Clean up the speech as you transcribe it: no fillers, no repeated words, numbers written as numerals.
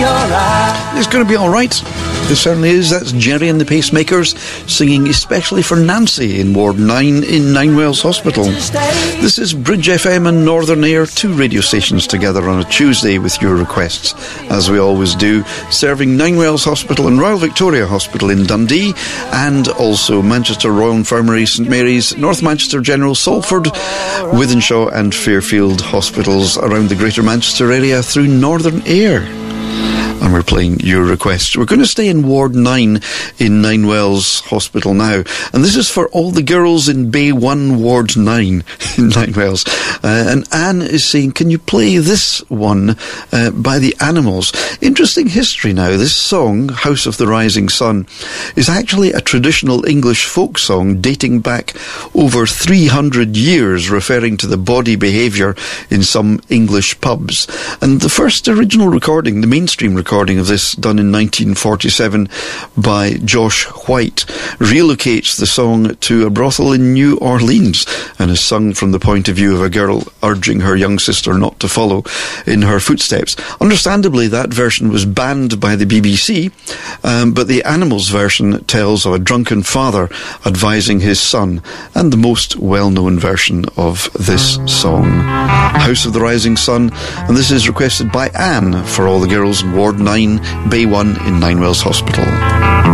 alright. It's going to be alright. It certainly is. That's Jerry and the Pacemakers singing especially for Nancy in Ward 9 in Ninewells Hospital. This is Bridge FM and Northern Air, two radio stations together on a Tuesday with your requests, as we always do, serving Ninewells Hospital and Royal Victoria Hospital in Dundee, and also Manchester Royal Infirmary, St Mary's, North Manchester General, Salford, Wythenshawe and Fairfield hospitals around the Greater Manchester area through Northern Air. And we're playing your request. We're going to stay in Ward 9 in Ninewells Hospital now. And this is for all the girls in Bay 1, Ward 9 in Ninewells. And Anne is saying, can you play this one by the Animals? Interesting history now. This song, House of the Rising Sun, is actually a traditional English folk song dating back over 300 years, referring to the bawdy behaviour in some English pubs. And the first original recording, the mainstream recording of this, done in 1947 by Josh White, relocates the song to a brothel in New Orleans and is sung from the point of view of a girl urging her young sister not to follow in her footsteps. Understandably, that version was banned by the BBC, but the Animals version tells of a drunken father advising his son, and the most well-known version of this song, House of the Rising Sun. And this is requested by Anne for all the girls in Ward 9, Bay 1 in Ninewells Hospital.